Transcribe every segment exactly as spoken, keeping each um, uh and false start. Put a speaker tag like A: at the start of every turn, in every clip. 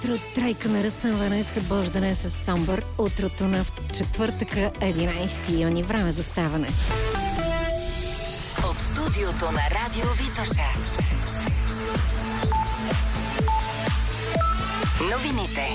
A: утро, тройка на разсъмване, събуждане с съмбър. Утрото на четвъртъка, единайсети юни. Време за ставане.
B: От студиото на Радио Витоша. Новините.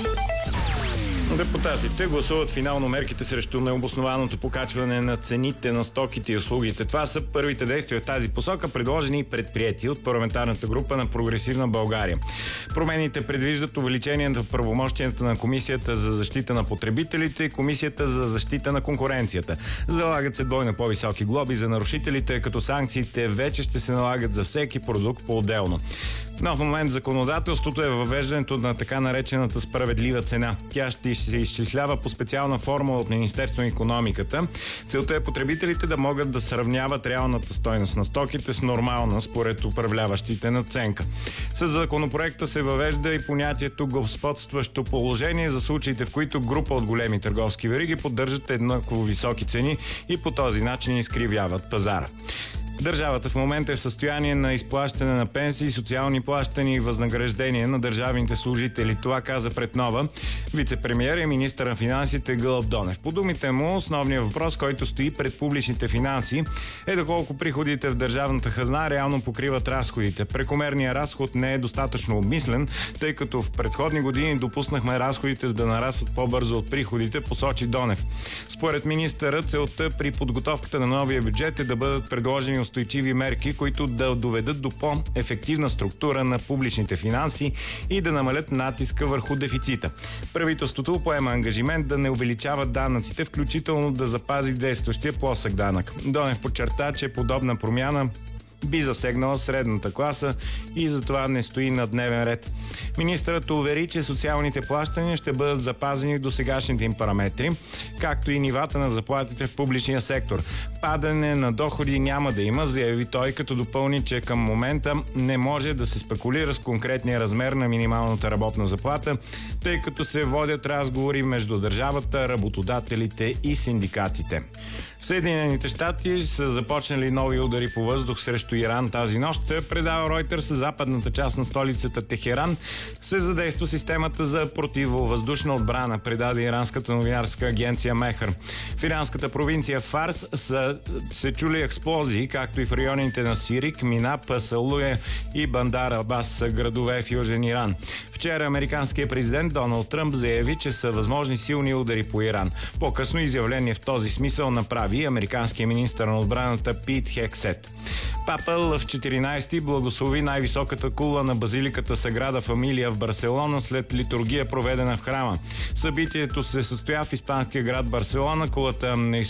C: Депутатите гласуват финално мерките срещу необоснованото покачване на цените на стоките и услугите. Това са първите действия в тази посока, предложени и предприети от парламентарната група на Прогресивна България. Промените предвиждат увеличение на правомощията на Комисията за защита на потребителите и Комисията за защита на конкуренцията. Залагат се двойно по-високи глоби за нарушителите, като санкциите вече ще се налагат за всеки продукт по-отделно. Нов момент в законодателството е въвеждането на така наречената справедлива цена. Тя ще се изчислява по специална формула от Министерство на икономиката. Целта е потребителите да могат да сравняват реалната стойност на стоките с нормална, според управляващите, надценка. С законопроекта се въвежда и понятието господстващо положение за случаите, в които група от големи търговски вериги поддържат еднакво високи цени и по този начин изкривяват пазара. Държавата в момента е в състояние на изплащане на пенсии, социални плащания и възнаграждения на държавните служители. Това каза пред Нова вице-премиер и министър на финансите Гълъб Донев. По думите му, основният въпрос, който стои пред публичните финанси, е доколко приходите в държавната хазна реално покриват разходите. Прекомерният разход не е достатъчно обмислен, тъй като в предходни години допуснахме разходите да нарастват по-бързо от приходите, посочи Донев. Според министъра, целта при подготовката на новия бюджет е да бъдат предложени устойчиви мерки, които да доведат до по-ефективна структура на публичните финанси и да намалят натиска върху дефицита. Правителството поема ангажимент да не увеличава данъците, включително да запази действащия плосък данък. Донев подчерта, че подобна промяна би засегнала средната класа и затова не стои на дневен ред. Министърът увери, че социалните плащания ще бъдат запазени в досегашните им параметри, както и нивата на заплатите в публичния сектор. Падане на доходи няма да има, заяви той, като допълни, че към момента не може да се спекулира с конкретния размер на минималната работна заплата, тъй като се водят разговори между държавата, работодателите и синдикатите. В Съединените щати са започнали нови удари по въздух срещу Иран тази нощ. Предава Reuters, западната част на столицата Техеран се задейства системата за противовъздушна отбрана, предаде иранската новинарска агенция Мехър. В иранската провинция Фарс са се чули експлозии, както и в районите на Сирик, Минап, Салуе и Бандар Абас, градове в Южен Иран. Вчера американският президент Доналд Тръмп заяви, че са възможни силни удари по Иран. По-късно изявление в този смисъл направи американският министър на отбраната Пит Хексет. Папа Лъв четиринайсети благослови най-високата кула на базиликата Саграда Фамилия в Барселона след литургия, проведена в храма. Събитието се състоя в испанския град Барселона. Кулата на